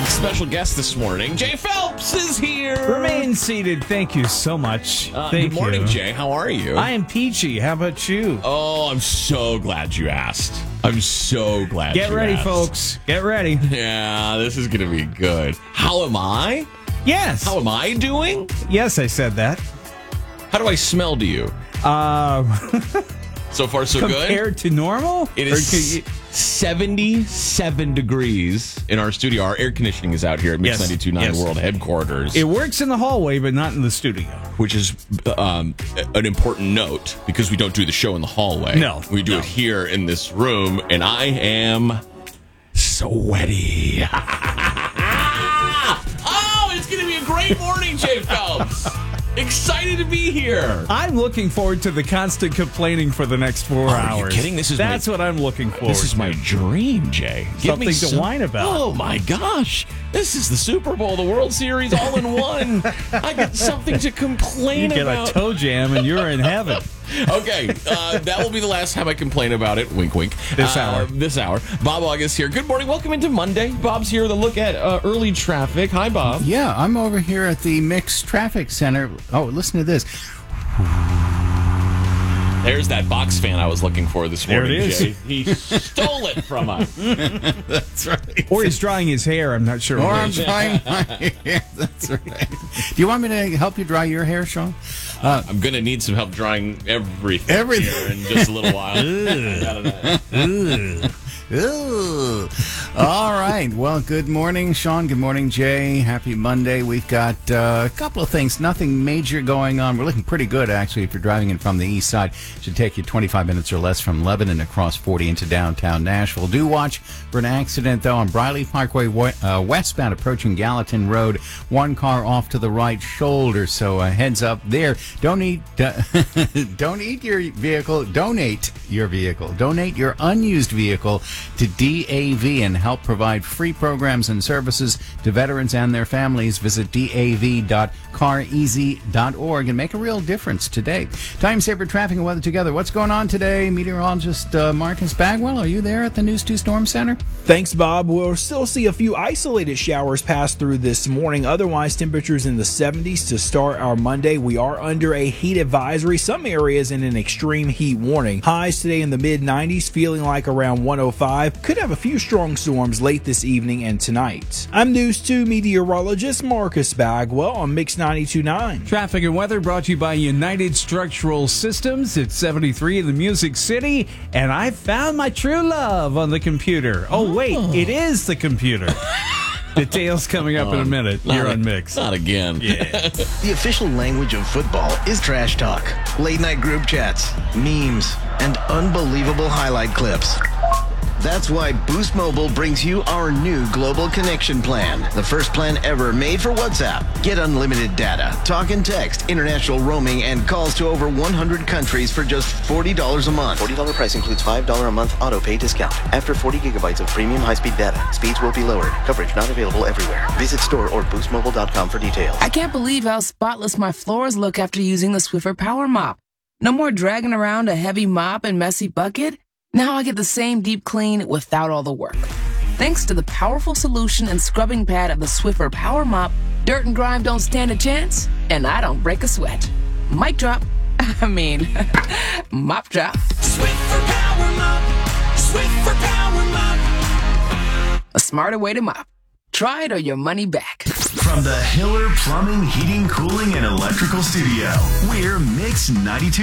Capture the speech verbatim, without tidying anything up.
Special guest this morning, Jay Phelps is here. Remain seated. Thank you so much. Uh, Thank good morning, you. Jay. How are you? I am peachy. How about you? Oh, I'm so glad you asked. I'm so glad Get you ready, asked. folks. Get ready. Yeah, this is going to be good. How am I? Yes. How am I doing? Yes, I said that. How do I smell to you? Um, So far, so good? compared to normal? It Or is could you- seventy-seven degrees in our studio. Our air conditioning is out here at Mix Yes, ninety-two point nine yes. World Headquarters, It works in the hallway, but not in the studio. which is um, an important note because we don't do the show in the hallway. No, We do no. it here in this room, and I am sweaty. Oh, it's going to be a great morning, Jay Phelps. Excited to be here. I'm looking forward to the constant complaining for the next four Are you hours. kidding? This is That's my- what I'm looking forward This is my to. dream, Jay. Give me Something to whine about. Oh, my gosh. This is the Super Bowl, the World Series, all in one. I got something to You complain get about. a toe jam and you're in heaven. Okay, uh, that will be the last time I complain about it. Wink, wink. This Uh, hour. This hour. Bob August here. Good morning. Welcome into Monday. Bob's here to look at uh, early traffic. Hi, Bob. Yeah, I'm over here at the Mix Traffic Center. Oh, listen to this. There's that box fan I was looking for this There it morning, is. Jay. He stole it from us. That's right. Or he's drying his hair. I'm not sure. Or which. I'm drying my hair. That's right. Do you want me to help you dry your hair, Sean? Uh, I'm going to need some help drying everything, Everything. here in just a little while. Ooh. All right. Well, good morning, Sean. Good morning, Jay. Happy Monday. We've got uh, a couple of things. Nothing major going on. We're looking pretty good, actually, if you're driving in from the east side. Should take you twenty-five minutes or less from Lebanon across forty into downtown Nashville. Do watch for an accident, though, on Briley Parkway uh, westbound approaching Gallatin Road. One car off to the right shoulder, so uh, heads up there. Don't eat, uh, don't eat your vehicle. Donate your vehicle. Donate your unused vehicle to D A V and help provide free programs and services to veterans and their families. Visit D A V dot car easy dot org and make a real difference today. Time saver traffic and weather together. What's going on today? Meteorologist uh, Marcus Bagwell, are you there at the News two Storm Center? Thanks, Bob. We'll still see a few isolated showers pass through this morning. Otherwise, temperatures in the seventies to start our Monday. We are under a heat advisory. Some areas in an extreme heat warning. Highs today in the mid nineties, feeling like around one oh five. Could have a few strong storms late this evening and tonight. I'm News two meteorologist Marcus Bagwell on Mix ninety-two point nine. Traffic and weather brought to you by United Structural Systems. It's seventy-three in the Music City, and I found my true love on the computer. Oh, wait, it is the computer. Details coming up in a minute. Not You're a- on Mix. Not again. Yeah. The official language of football is trash talk, late night group chats, memes, and unbelievable highlight clips. That's why Boost Mobile brings you our new Global Connection Plan, the first plan ever made for WhatsApp. Get unlimited data, talk and text, international roaming, and calls to over one hundred countries for just forty dollars a month. forty dollars price includes five dollars a month auto pay discount. After forty gigabytes of premium high-speed data, speeds will be lowered. Coverage not available everywhere. Visit store or boost mobile dot com for details. I can't believe how spotless my floors look after using the Swiffer Power Mop. No more dragging around a heavy mop and messy bucket. Now I get the same deep clean without all the work. Thanks to the powerful solution and scrubbing pad of the Swiffer Power Mop, dirt and grime don't stand a chance, and I don't break a sweat. Mic drop. I mean, mop drop. Swiffer Power Mop. Swiffer Power Mop. A smarter way to mop. Try it or your money back. From the Hiller Plumbing, Heating, Cooling, and Electrical Studio, we're Mix ninety-two.